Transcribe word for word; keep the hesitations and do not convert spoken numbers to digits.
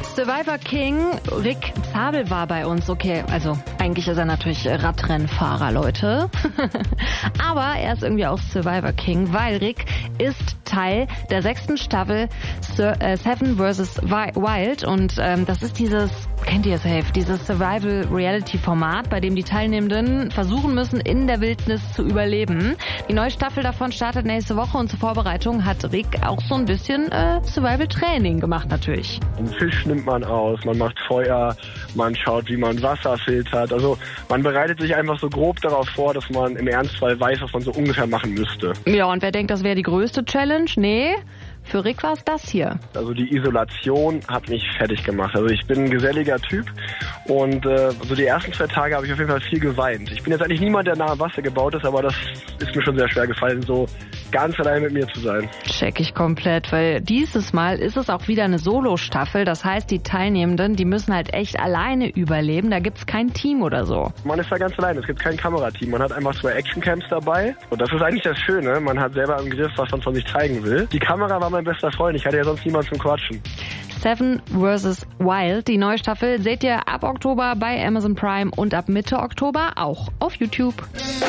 Survivor King Rick Zabel war bei uns. Okay, also eigentlich ist er natürlich Radrennfahrer, Leute. Aber er ist irgendwie auch Survivor King, weil Rick ist Teil der sechsten Staffel Seven versus. Wild und ähm, das ist dieses, kennt ihr safe, dieses Survival-Reality-Format, bei dem die Teilnehmenden versuchen müssen, in der Wildnis zu überleben. Die neue Staffel davon startet nächste Woche und zur Vorbereitung hat Rick auch so ein bisschen äh, Survival-Training gemacht natürlich. Einen Fisch nimmt man aus, man macht Feuer, man schaut, wie man Wasser filtert. Also man bereitet sich einfach so grob darauf vor, dass man im Ernstfall weiß, was man so ungefähr machen müsste. Ja, und wer denkt, das wäre die größte Challenge? Nee. Für Rick war es das hier. Also die Isolation hat mich fertig gemacht. Also ich bin ein geselliger Typ und äh, so die ersten zwei Tage habe ich auf jeden Fall viel geweint. Ich bin jetzt eigentlich niemand, der nah am Wasser gebaut ist, aber das ist mir schon sehr schwer gefallen, so ganz allein mit mir zu sein. Check ich komplett, weil dieses Mal ist es auch wieder eine Solo-Staffel. Das heißt, die Teilnehmenden, die müssen halt echt alleine überleben. Da gibt's kein Team oder so. Man ist da ganz allein. Es gibt kein Kamerateam. Man hat einfach zwei Actioncams dabei. Und das ist eigentlich das Schöne. Man hat selber im Griff, was man von sich zeigen will. Die Kamera war mein bester Freund. Ich hatte ja sonst niemanden zum Quatschen. Seven versus. Wild. Die neue Staffel seht ihr ab Oktober bei Amazon Prime und ab Mitte Oktober auch auf YouTube.